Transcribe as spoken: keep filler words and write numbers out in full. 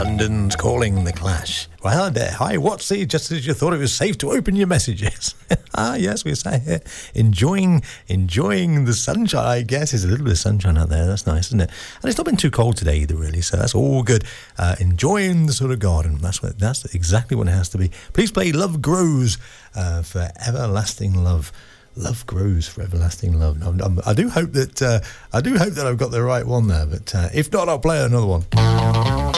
London's Calling, The Clash. Well, there. Hi, Watsy, just as you thought it was safe to open your messages. ah, yes, we're sat here enjoying, enjoying the sunshine, I guess. There's a little bit of sunshine out there. That's nice, isn't it? And it's not been too cold today either, really, so that's all good. Uh, enjoying the sort of garden. That's what. That's exactly what it has to be. Please play Love Grows uh, for Everlasting Love. Love grows for everlasting love. I'm, I'm, I do hope that uh, I do hope that I've got the right one there, but uh, if not, I'll play another one.